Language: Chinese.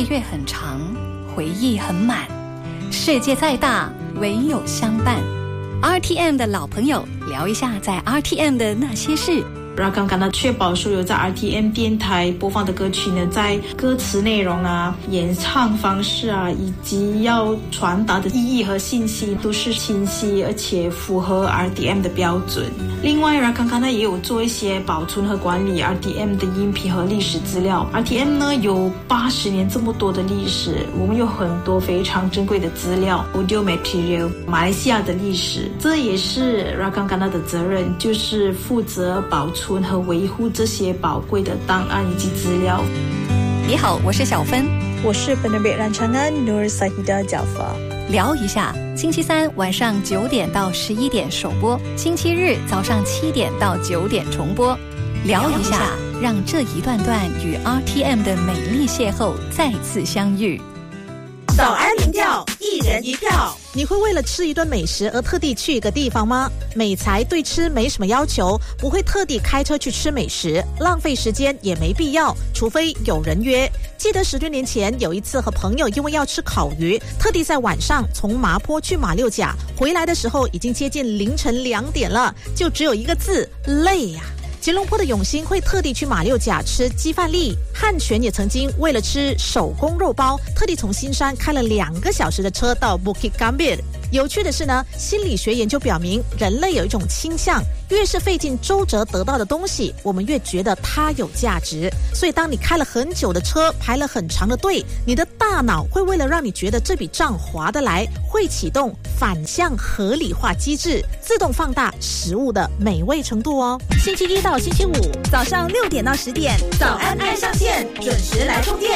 岁月很长，回忆很满，世界再大，唯有相伴。RTM 的老朋友，聊一下在 RTM 的那些事。 刚刚呢，确保所有在 RTM 电台播放的歌曲呢，在歌词内容啊、演唱方式啊，以及要传达的意义和信息都是清晰而且符合 RTM 的标准。另外刚刚呢也有做一些保存和管理 RTM 的音频和历史资料。RTM 呢有80年这么多的历史，我们有很多非常珍贵的资料 audio material， 马来西亚的历史，这也是刚刚的责任，就是负责保存和维护这些宝贵的档案以及资料。 你好，我是小芬， 我是 Penerbit Rancangan Nur Sahidah Jaafar。 聊一下，星期三晚上9点到11点首播，星期日早上7点到9点重播。聊一下，让这一段段与 RTM 的美丽邂逅再次相遇。 早安民调，一人一票。 你会为了吃一顿美食而特地去一个地方吗？美才对吃没什么要求，不会特地开车去吃美食，浪费时间也没必要，除非有人约。记得10多年前有一次和朋友因为要吃烤鱼，特地在晚上从麻坡去马六甲，回来的时候已经接近凌晨2点了，就只有一个字，累呀。吉隆坡的永兴会特地去马六甲吃鸡饭粒，汉泉也曾经为了吃手工肉包，特地从新山开了2个小时的车到 Bukit Gambir。有趣的是呢，心理学研究表明，人类有一种倾向，越是费尽周折得到的东西，我们越觉得它有价值。所以当你开了很久的车，排了很长的队，你的大脑会为了让你觉得这笔账划得来，会启动反向合理化机制，自动放大食物的美味程度哦。 星期一到星期五早上6点到10点，早安爱上线，准时来充电。